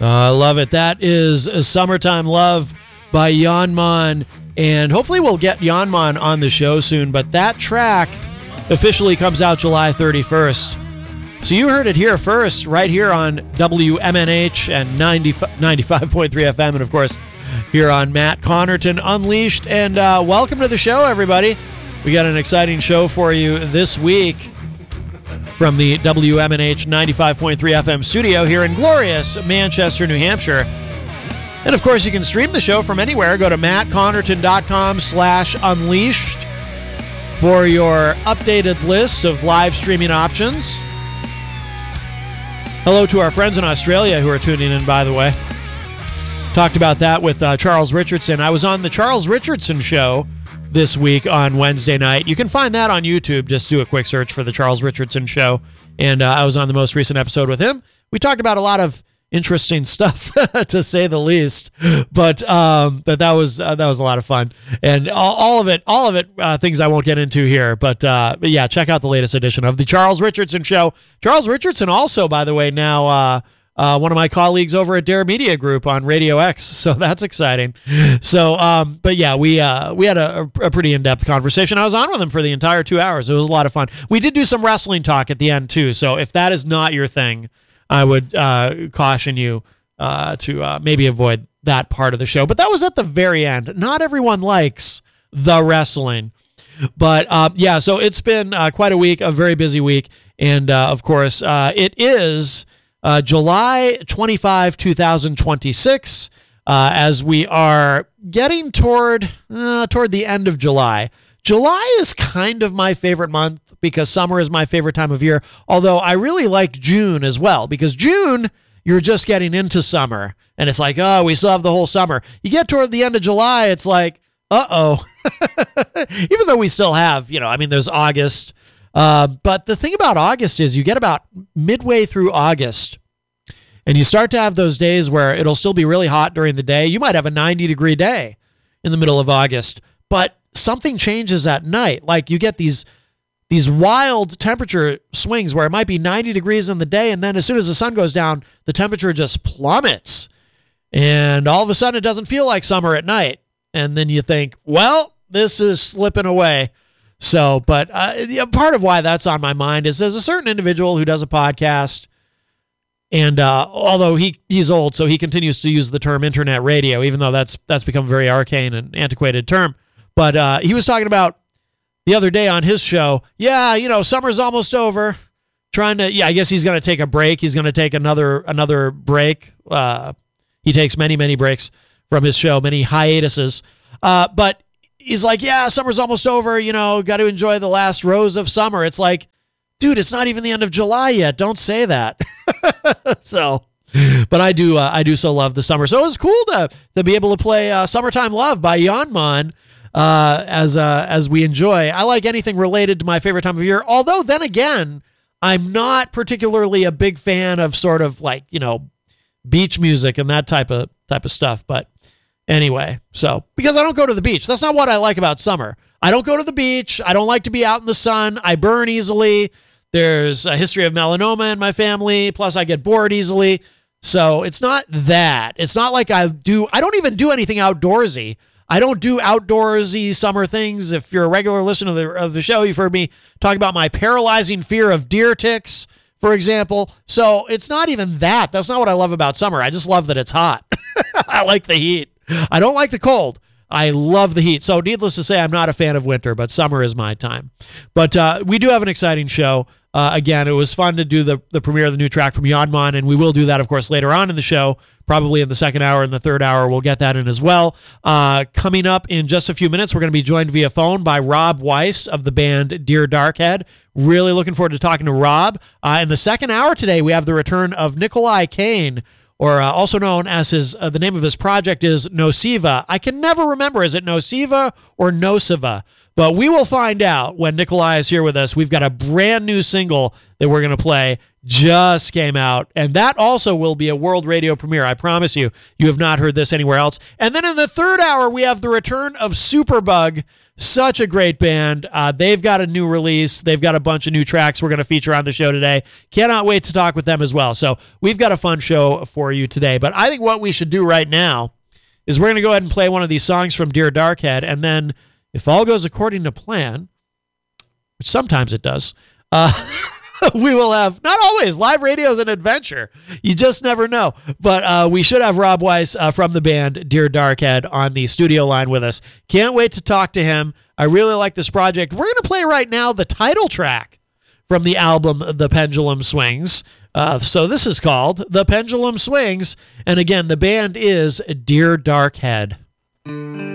I love it. That is Summertime Love by Yanman. And hopefully we'll get Yanman on the show soon. But that track officially comes out July 31st. So you heard it here first, right here on WMNH and 95.3 FM. And, of course, here on Matt Connerton Unleashed. And welcome to the show, everybody. We got an exciting show for you this week from the WMNH 95.3 FM studio here in glorious Manchester, New Hampshire. And, of course, you can stream the show from anywhere. Go to mattconnerton.com/unleashed for your updated list of live streaming options. Hello to our friends in Australia who are tuning in, by the way. Talked about that with Charles Richardson. I was on the Charles Richardson show this week on Wednesday night. You can find that on YouTube. Just do a quick search for the Charles Richardson show. And I was on the most recent episode with him. We talked about a lot of interesting stuff, to say the least. But that was a lot of fun. And all of it, things I won't get into here. But yeah, check out the latest edition of the Charles Richardson show. Charles Richardson also, by the way, now one of my colleagues over at Dare Media Group on Radio X, so that's exciting. So, but yeah, we had a pretty in-depth conversation. I was on with him for the entire 2 hours. It was a lot of fun. We did do some wrestling talk at the end too. So if that is not your thing, I would caution you to maybe avoid that part of the show. But that was at the very end. Not everyone likes the wrestling. But yeah, so it's been quite a week, a very busy week, and of course, it is July 25, 2026, as we are getting toward the end of July. July is kind of my favorite month because summer is my favorite time of year, although I really like June as well, because June, you're just getting into summer, and it's like, oh, we still have the whole summer. You get toward the end of July, it's like, uh-oh. Even though we still have, there's August, but the thing about August is you get about midway through August and you start to have those days where it'll still be really hot during the day. You might have a 90-degree day in the middle of August, but something changes at night. Like you get these wild temperature swings where it might be 90 degrees in the day, and then as soon as the sun goes down, the temperature just plummets. And all of a sudden it doesn't feel like summer at night. And then you think, well, this is slipping away. So, but part of why that's on my mind is there's a certain individual who does a podcast, and although he's old, so he continues to use the term internet radio, even though that's become a very arcane and antiquated term. But he was talking about the other day on his show, summer's almost over. I guess he's going to take a break. He's going to take another break. He takes many, many breaks from his show, many hiatuses. But he's like, yeah, summer's almost over, got to enjoy the last rose of summer. It's like, dude, it's not even the end of July yet. Don't say that. So, but I do so love the summer. So it was cool to be able to play Summertime Love by Yanman as we enjoy. I like anything related to my favorite time of year. Although then again, I'm not particularly a big fan of sort of like, beach music and that type of stuff. But anyway, so because I don't go to the beach, that's not what I like about summer. I don't go to the beach. I don't like to be out in the sun. I burn easily. There's a history of melanoma in my family. Plus I get bored easily. So it's not that. It's not like I don't even do anything outdoorsy. I don't do outdoorsy summer things. If you're a regular listener of the show, you've heard me talk about my paralyzing fear of deer ticks, for example. So it's not even that. That's not what I love about summer. I just love that it's hot. I like the heat. I don't like the cold. I love the heat. So needless to say, I'm not a fan of winter, but summer is my time. But we do have an exciting show. Again, it was fun to do the premiere of the new track from Yanman, and we will do that, of course, later on in the show, probably in the second hour and the third hour. We'll get that in as well. Coming up in just a few minutes, we're going to be joined via phone by Rob Weiss of the band Dear Darkhead. Really looking forward to talking to Rob. In the second hour today, we have the return of Nikolai Kane, or also known as the name of his project is Nociva. I can never remember, is it Nociva or Nociva? But we will find out when Nikolai is here with us. We've got a brand new single that we're going to play just came out, and that also will be a world radio premiere. I promise you, you have not heard this anywhere else. And then in the third hour, we have the return of Superbug, such a great band. They've got a new release. They've got a bunch of new tracks we're going to feature on the show today. Cannot wait to talk with them as well. So we've got a fun show for you today. But I think what we should do right now is we're going to go ahead and play one of these songs from Dear Darkhead, and then if all goes according to plan, which sometimes it does, we will have, not always, live radio is an adventure. You just never know. But we should have Rob Weiss from the band Dear Darkhead on the studio line with us. Can't wait to talk to him. I really like this project. We're going to play right now the title track from the album The Pendulum Swings. So this is called The Pendulum Swings. And again, the band is Dear Darkhead.